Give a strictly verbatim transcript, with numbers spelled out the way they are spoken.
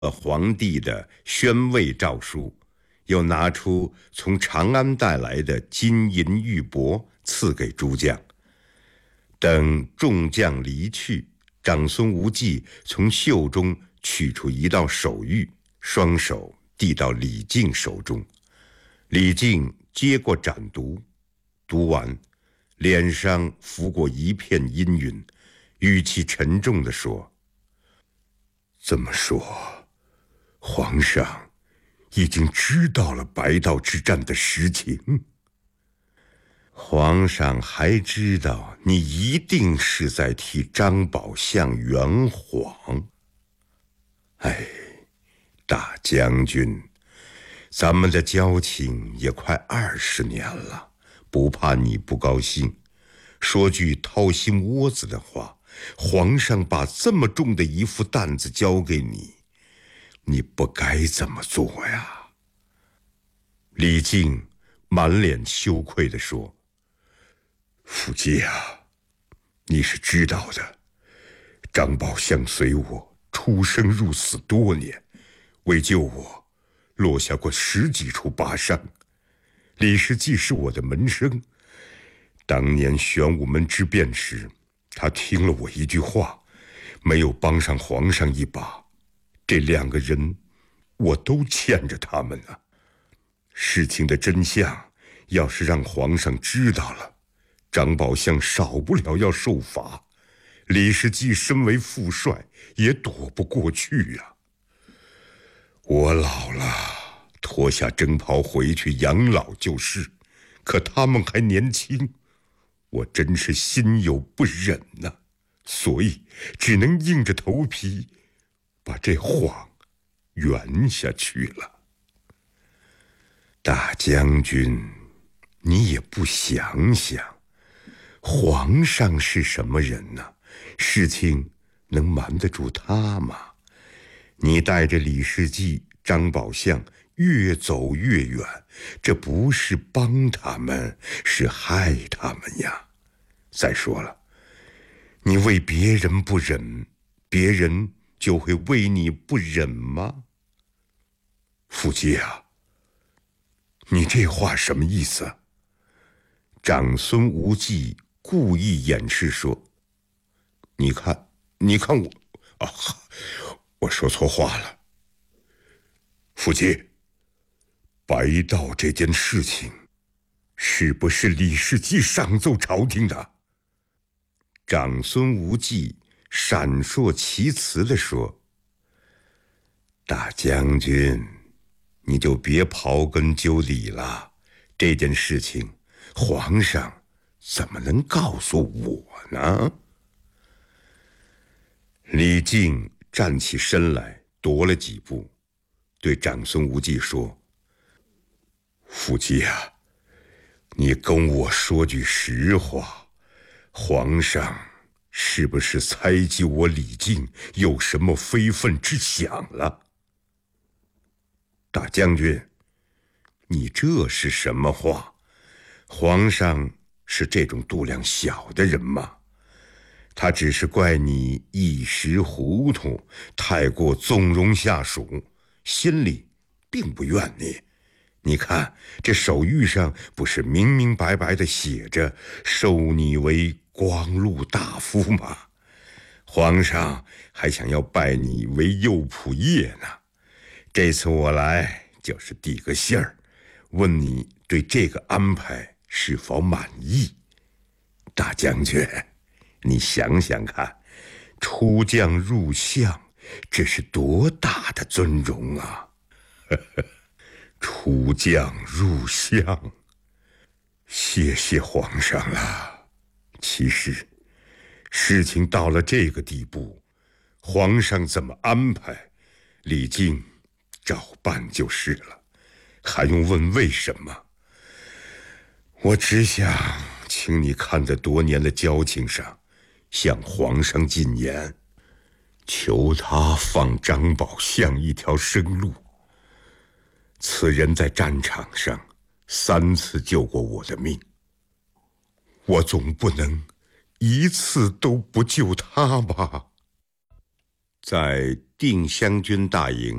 皇帝的宣慰诏书，又拿出从长安带来的金银玉帛赐给诸将。等众将离去，长孙无忌从袖中取出一道手谕，双手递到李靖手中。李靖接过展读，读完，脸上拂过一片阴云，语气沉重地说：“这么说，皇上已经知道了白道之战的实情？皇上还知道你一定是在替张宝相圆谎。哎，大将军，咱们的交情也快二十年了，不怕你不高兴。说句掏心窝子的话，皇上把这么重的一副担子交给你，你不该这么做呀。”李靖满脸羞愧地说：“父亲啊，你是知道的，张宝相随我出生入死多年，为救我落下过十几处疤伤。李世继是我的门生，当年玄武门之变时，他听了我一句话，没有帮上皇上一把，这两个人我都欠着他们呢。事情的真相要是让皇上知道了，张宝相少不了要受罚，李世继身为副帅也躲不过去呀。我老了，脱下征袍回去养老就是，可他们还年轻，我真是心有不忍呐，所以只能硬着头皮把这谎圆下去了。大将军，你也不想想，皇上是什么人呢？事情能瞒得住他吗？你带着李世继、张宝相越走越远，这不是帮他们，是害他们呀。再说了，你为别人不忍，别人就会为你不忍吗？父亲啊，你这话什么意思？长孙无忌故意掩饰说：“你看，你看我，啊，我说错话了。父亲，白道这件事情，是不是李世继上奏朝廷的？”长孙无忌闪烁其词地说：“大将军，你就别刨根究底了，这件事情皇上怎么能告诉我呢？”李靖站起身来，踱了几步，对长孙无忌说：“父亲啊，你跟我说句实话，皇上是不是猜忌我李靖有什么非分之想了？”大将军，你这是什么话？皇上是这种度量小的人吗？他只是怪你一时糊涂，太过纵容下属，心里并不怨你。你看这手谕上不是明明白白的写着授你为光禄大夫吗？皇上还想要拜你为右仆射呢。这次我来就是递个信儿，问你对这个安排是否满意。大将军，你想想看，出将入相，这是多大的尊荣啊！出将入相，谢谢皇上了。其实事情到了这个地步，皇上怎么安排，李靖照办就是了，还用问为什么？我只想请你看在多年的交情上，向皇上进言，求他放张宝相一条生路。此人在战场上三次救过我的命，我总不能一次都不救他吧？ 在定襄军大营